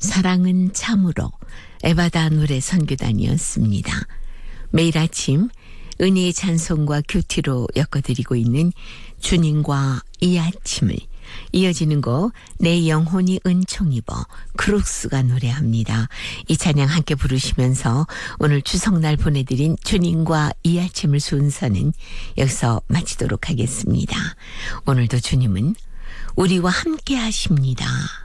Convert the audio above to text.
사랑은 참으로 에바다 노래 선교단이었습니다. 매일 아침 은혜의 찬송과 큐티로 엮어드리고 있는 주님과 이 아침을 이어지는 곡 내 영혼이 은총 입어 크룩스가 노래합니다. 이 찬양 함께 부르시면서 오늘 추석날 보내드린 주님과 이 아침을 순서는 여기서 마치도록 하겠습니다. 오늘도 주님은 우리와 함께 하십니다.